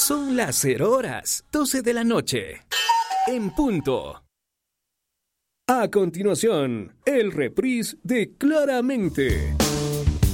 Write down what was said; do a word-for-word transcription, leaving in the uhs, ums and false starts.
Son las cero horas, doce de la noche. En punto. A continuación, el reprise de Claramente.